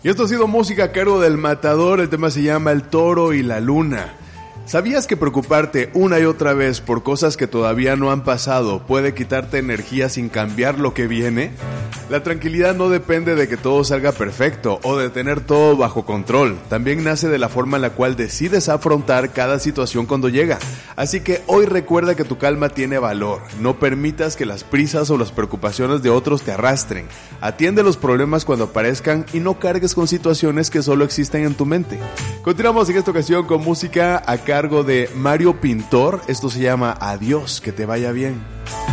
Y esto ha sido música a cargo del Matador. El tema se llama El Toro y la Luna. ¿Sabías que preocuparte una y otra vez por cosas que todavía no han pasado puede quitarte energía sin cambiar lo que viene? La tranquilidad no depende de que todo salga perfecto o de tener todo bajo control. También nace de la forma en la cual decides afrontar cada situación cuando llega. Así que hoy recuerda que tu calma tiene valor. No permitas que las prisas o las preocupaciones de otros te arrastren. Atiende los problemas cuando aparezcan y no cargues con situaciones que solo existen en tu mente. Continuamos en esta ocasión con música a cargo de Mario Pintor. Esto se llama Adiós, que te vaya bien.